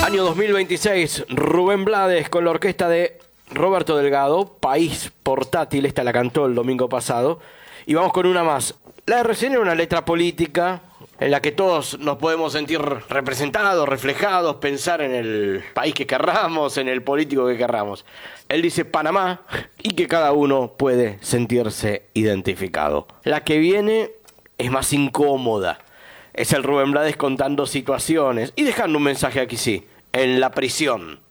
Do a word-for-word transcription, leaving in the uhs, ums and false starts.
Año dos mil veintiséis, Rubén Blades con la orquesta de Roberto Delgado, País Portátil, esta la cantó el domingo pasado. Y vamos con una más. La R C N es una letra política en la que todos nos podemos sentir representados, reflejados, pensar en el país que querramos, en el político que querramos. Él dice Panamá y que cada uno puede sentirse identificado. La que viene es más incómoda. Es el Rubén Blades contando situaciones y dejando un mensaje aquí sí, en la prisión.